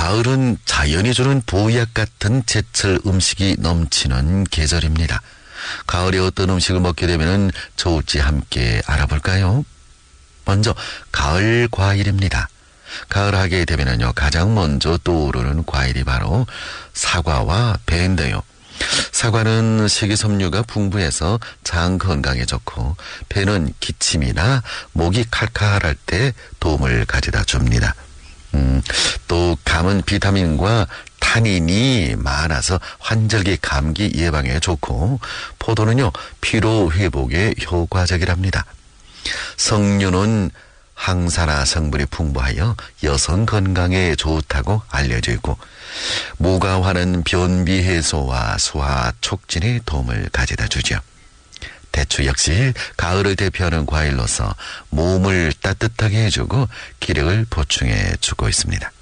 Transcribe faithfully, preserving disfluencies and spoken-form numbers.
가을은 자연이 주는 보약 같은 제철 음식이 넘치는 계절입니다. 가을에 어떤 음식을 먹게 되면 좋을지 함께 알아볼까요? 먼저 가을 과일입니다. 가을 하게 되면요 가장 먼저 떠오르는 과일이 바로 사과와 배인데요. 사과는 식이섬유가 풍부해서 장 건강에 좋고, 배는 기침이나 목이 칼칼할 때 도움을 가져다 줍니다. 음, 또 감은 비타민과 타닌이 많아서 환절기 감기 예방에 좋고, 포도는요 피로 회복에 효과적이랍니다. 석류는 항산화 성분이 풍부하여 여성 건강에 좋다고 알려져 있고, 무가화는 변비 해소와 소화 촉진에 도움을 가져다 주죠. 대추 역시 가을을 대표하는 과일로서 몸을 따뜻하게 해주고 기력을 보충해 주고 있습니다.